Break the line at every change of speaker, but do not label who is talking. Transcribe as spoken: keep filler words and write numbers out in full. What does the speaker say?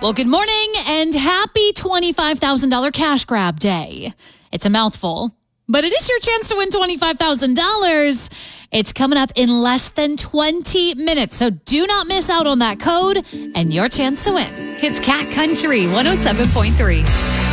Well, good morning and happy twenty-five thousand dollars cash grab day. It's a mouthful, but it is your chance to win twenty-five thousand dollars. It's coming up in less than twenty minutes, so do not miss out on that code and your chance to win. It's Cat Country one oh seven point three.